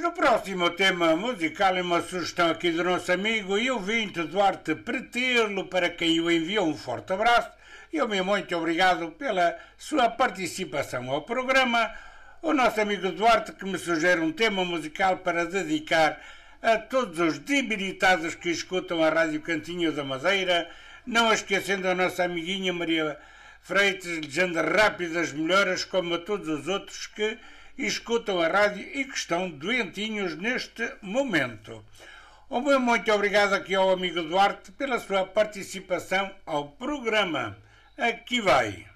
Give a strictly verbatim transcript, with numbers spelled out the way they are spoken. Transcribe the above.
no próximo tema musical é uma sugestão aqui do nosso amigo e ouvinte Duarte Pretelo, para quem eu envio um forte abraço e o meu muito obrigado pela sua participação ao programa. O nosso amigo Duarte, que me sugere um tema musical para dedicar a todos os debilitados que escutam a Rádio Cantinho da Madeira, não esquecendo a nossa amiguinha Maria Freitas, desejando rápidas melhoras, como a todos os outros que escutam a rádio e que estão doentinhos neste momento. O meu muito obrigado aqui ao amigo Duarte pela sua participação ao programa. Aqui vai.